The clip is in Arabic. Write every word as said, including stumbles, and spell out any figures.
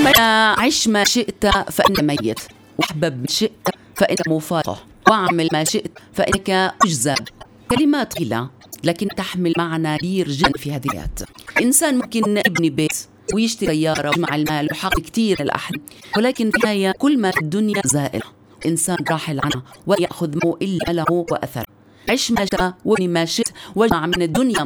عش ما شئت فإنك ميت، واحبب ما شئت فإنك مفارقة، واعمل ما شئت فإنك أجزى. كلمات طويلة لكن تحمل معنى كبير جدا في هذه الحياة. إنسان ممكن يبني بيت ويشتري سيارة ويجمع المال ويحقق كثير من الأحلام، ولكن في النهاية كل ما في الدنيا زائل، إنسان راحل عنها ولا يأخذ منه إلا ألمه وأثر. عش ما شئت وابني ما شئت واجمع من الدنيا